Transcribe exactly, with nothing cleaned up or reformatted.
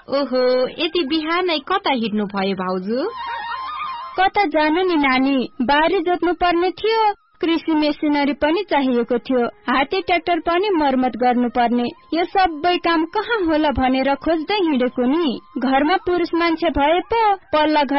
ओहो, यति बिहानै कता हिँड्नु भयो भाउजू? कता जानु नि नानी, बारी जोत्नु पर्ने थियो, कृषि मेसिनरी पनि चाहिएको थियो, हाते ट्र्याक्टर पनि मर्मत गर्नु पर्ने। यो सबै काम कहाँ होला भनेर खोज्दै हिँडेको नि। घरमा पुरुष मान्छे भए पो पल्ला